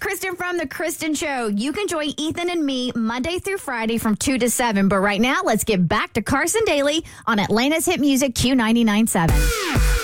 Kristen from The Kristen Show. You can join Ethan and me Monday through Friday from 2 to 7. But right now, let's get back to Carson Daly on Atlanta's Hit Music Q99.7.